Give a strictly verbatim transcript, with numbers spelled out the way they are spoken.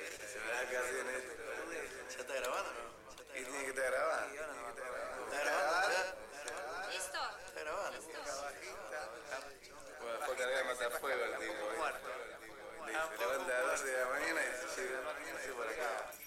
Se me da casi en esto. ¿Ya está grabando o no? Y tiene que estar grabando. ¿Está grabando ya? ¿Listo? ¿Está grabando? Bueno, fue a cargar matafuego el tipo. Se levanta a las doce de la mañana y se llega, no sé por acá.